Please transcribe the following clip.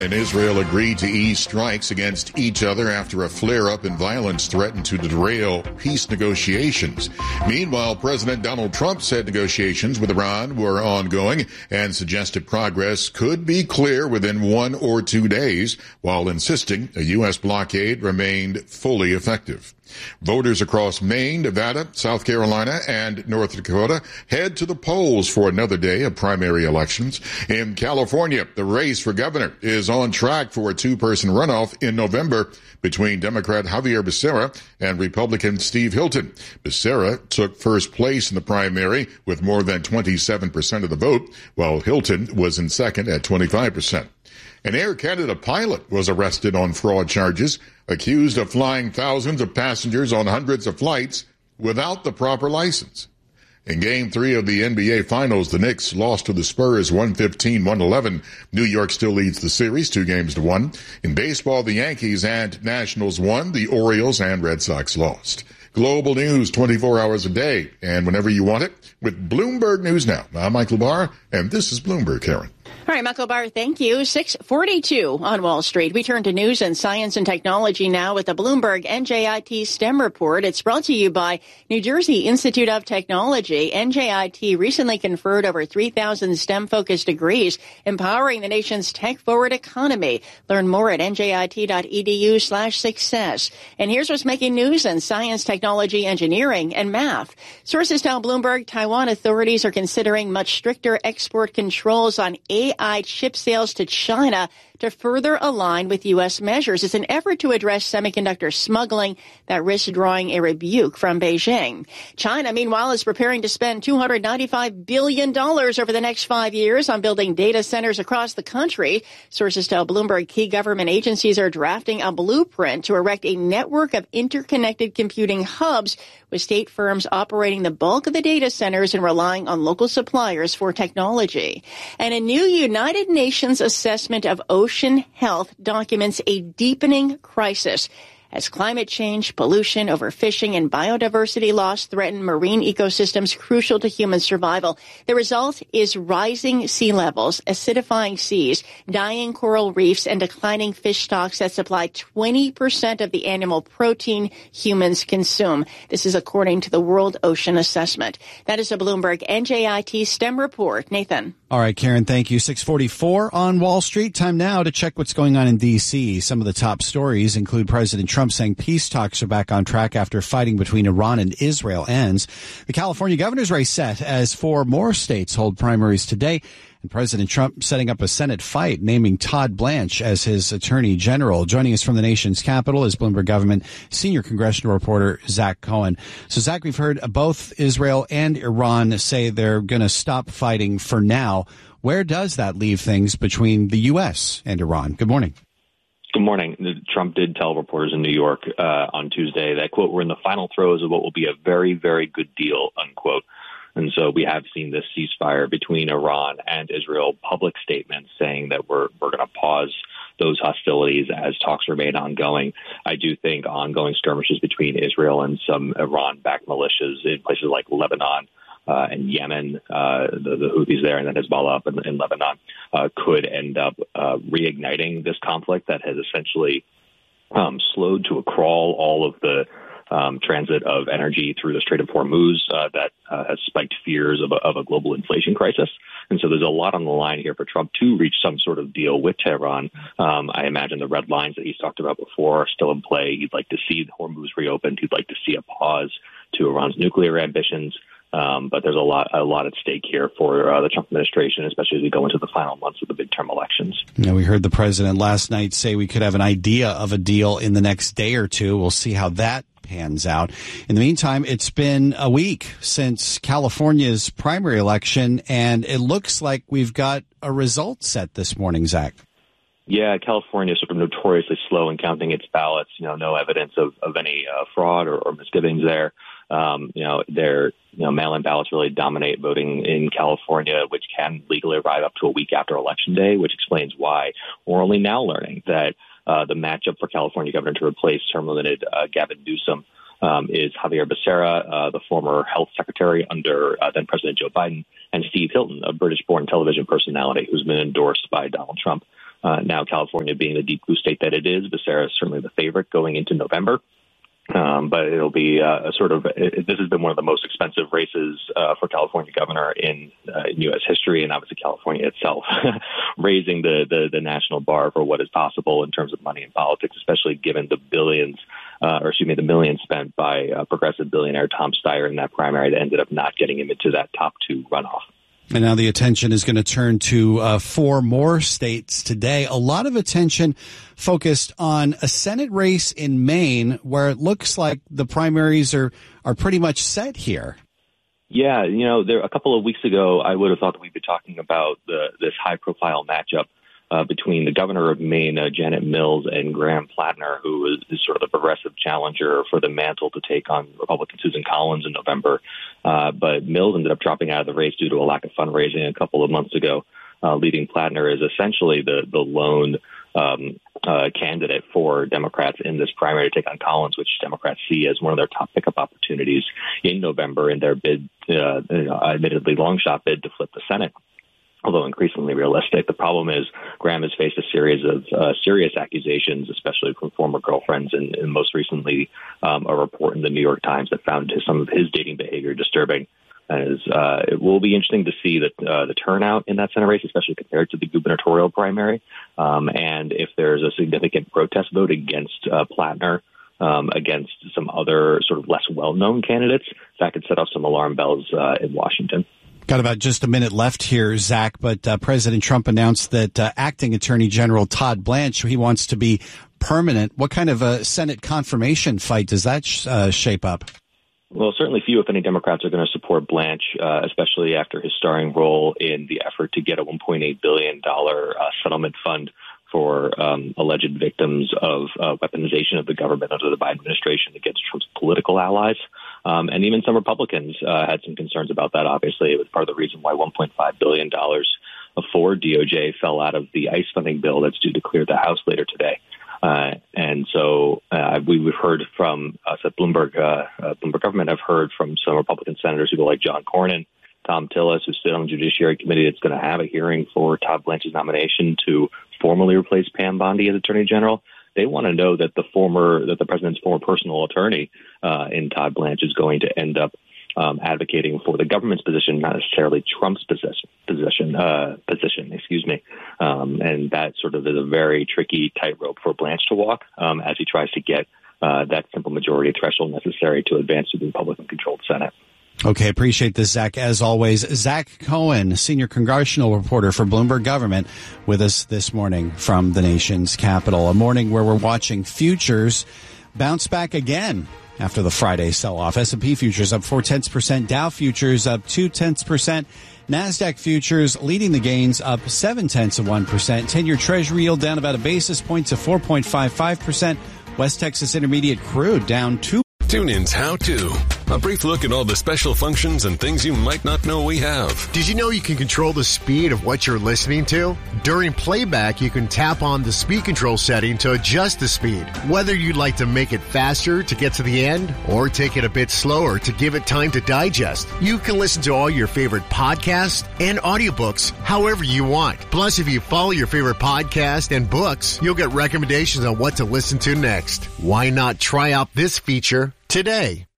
And Israel agreed to ease strikes against each other after a flare-up in violence threatened to derail peace negotiations. Meanwhile, President Donald Trump said negotiations with Iran were ongoing and suggested progress could be clear within 1 or 2 days, while insisting a U.S. blockade remained fully effective. Voters across Maine, Nevada, South Carolina, and North Dakota head to the polls for another day of primary elections. In California, the race for governor is on track for a 2-person runoff in November between Democrat Javier Becerra and Republican Steve Hilton. Becerra took first place in the primary with more than 27% of the vote, while Hilton was in second at 25%. An Air Canada pilot was arrested on fraud charges, accused of flying thousands of passengers on hundreds of flights without the proper license. In Game 3 of the NBA Finals, the Knicks lost to the Spurs 115-111. New York still leads the series 2-1. In baseball, the Yankees and Nationals won. The Orioles and Red Sox lost. Global news 24 hours a day and whenever you want it with Bloomberg News Now. I'm Michael Barr, and this is Bloomberg, Karen. All right, Michael Barr, thank you. 6:42 on Wall Street. We turn to news and science and technology now with the Bloomberg NJIT STEM report. It's brought to you by New Jersey Institute of Technology. NJIT recently conferred over 3,000 STEM-focused degrees, empowering the nation's tech-forward economy. Learn more at njit.edu/success. And here's what's making news in science, technology, engineering, and math. Sources tell Bloomberg Taiwan authorities are considering much stricter export controls on AI chip sales to China to further align with U.S. measures. It's an effort to address semiconductor smuggling that risks drawing a rebuke from Beijing. China, meanwhile, is preparing to spend $295 billion over the next 5 years on building data centers across the country. Sources tell Bloomberg key government agencies are drafting a blueprint to erect a network of interconnected computing hubs, with state firms operating the bulk of the data centers and relying on local suppliers for technology. And a new United Nations assessment of ocean health documents a deepening crisis as climate change, pollution, overfishing, and biodiversity loss threaten marine ecosystems crucial to human survival. The result is rising sea levels, acidifying seas, dying coral reefs, and declining fish stocks that supply 20% of the animal protein humans consume. This is according to the World Ocean Assessment. That is a Bloomberg NJIT STEM report. Nathan. All right, Karen, thank you. 6:44 on Wall Street. Time now to check what's going on in D.C. Some of the top stories include President Trump saying peace talks are back on track after fighting between Iran and Israel ends. The California governor's race set as 4 more states hold primaries today. And President Trump setting up a Senate fight, naming Todd Blanche as his attorney general. Joining us from the nation's capital is Bloomberg Government senior congressional reporter Zach Cohen. So, Zach, we've heard both Israel and Iran say they're going to stop fighting for now. Where does that leave things between the U.S. and Iran? Good morning. Good morning. Trump did tell reporters in New York on Tuesday that, quote, we're in the final throes of what will be a very, very good deal, unquote. And so we have seen this ceasefire between Iran and Israel, public statements saying that we're going to pause those hostilities as talks remain ongoing. I do think ongoing skirmishes between Israel and some Iran-backed militias in places like Lebanon and Yemen, the Houthis there, and then Hezbollah up in Lebanon, could end up reigniting this conflict that has essentially slowed to a crawl all of the transit of energy through the Strait of Hormuz that has spiked fears of a global inflation crisis. And so there's a lot on the line here for Trump to reach some sort of deal with Tehran. I imagine the red lines that he's talked about before are still in play. He'd like to see Hormuz reopened. He'd like to see a pause to Iran's nuclear ambitions. But there's a lot at stake here for the Trump administration, especially as we go into the final months of the midterm elections. Now, we heard the president last night say we could have an idea of a deal in the next day or two. We'll see how that pans out. In the meantime, it's been a week since California's primary election, and it looks like we've got a result set this morning, Zach. Yeah, California is sort of notoriously slow in counting its ballots. No evidence of any fraud or misgivings there. Mail-in ballots really dominate voting in California, which can legally arrive up to a week after Election Day, which explains why we're only now learning that the matchup for California governor to replace term-limited Gavin Newsom is Javier Becerra, the former health secretary under then-President Joe Biden, and Steve Hilton, a British-born television personality who's been endorsed by Donald Trump. Now, California being the deep blue state that it is, Becerra is certainly the favorite going into November. But it'll be this has been one of the most expensive races for California governor in U.S. history, and obviously California itself, raising the national bar for what is possible in terms of money in politics, especially given the the millions spent by progressive billionaire Tom Steyer in that primary that ended up not getting him into that top two runoff. And now the attention is going to turn to 4 more states today. A lot of attention focused on a Senate race in Maine, where it looks like the primaries are pretty much set here. Yeah, a couple of weeks ago, I would have thought that we'd be talking about this high-profile matchup between the governor of Maine, Janet Mills, and Graham Plattner, who is sort of the progressive challenger for the mantle to take on Republican Susan Collins in November. But Mills ended up dropping out of the race due to a lack of fundraising a couple of months ago, leaving Plattner as essentially the lone candidate for Democrats in this primary to take on Collins, which Democrats see as one of their top pickup opportunities in November in their bid, admittedly long shot bid to flip the Senate, although increasingly realistic. The problem is Graham has faced a series of serious accusations, especially from former girlfriends, and most recently a report in the New York Times that found some of his dating behavior disturbing. It will be interesting to see the turnout in that Senate race, especially compared to the gubernatorial primary, and if there's a significant protest vote against Plattner, against some other sort of less well-known candidates, that could set off some alarm bells in Washington. Got about just a minute left here, Zach, but President Trump announced that acting Attorney General Todd Blanche, he wants to be permanent. What kind of a Senate confirmation fight does that shape up? Well, certainly few, if any, Democrats are going to support Blanche, especially after his starring role in the effort to get a $1.8 billion settlement fund for alleged victims of weaponization of the government under the Biden administration against Trump's political allies. And even some Republicans had some concerns about that. Obviously, it was part of the reason why $1.5 billion for DOJ fell out of the ICE funding bill that's due to clear the House later today. And so we've heard from us at Bloomberg Government. I've heard from some Republican senators who go like John Cornyn, Tom Tillis, who sit on the Judiciary Committee that's going to have a hearing for Todd Blanche's nomination to formally replace Pam Bondi as Attorney General. They want to know that the president's former personal attorney in Todd Blanche is going to end up advocating for the government's position, not necessarily Trump's position. And that sort of is a very tricky tightrope for Blanche to walk as he tries to get that simple majority threshold necessary to advance to the Republican-controlled Senate. Okay, appreciate this, Zach. As always, Zach Cohen, senior congressional reporter for Bloomberg Government, with us this morning from the nation's capital. A morning where we're watching futures bounce back again after the Friday sell-off. S&P futures up 0.4%, Dow futures up 0.2%, NASDAQ futures leading the gains up 0.7%, 10-year Treasury yield down about a basis point to 4.55%, West Texas Intermediate crude down 2%. TuneIn's How To. A brief look at all the special functions and things you might not know we have. Did you know you can control the speed of what you're listening to? During playback, you can tap on the speed control setting to adjust the speed. Whether you'd like to make it faster to get to the end or take it a bit slower to give it time to digest, you can listen to all your favorite podcasts and audiobooks however you want. Plus, if you follow your favorite podcast and books, you'll get recommendations on what to listen to next. Why not try out this feature today?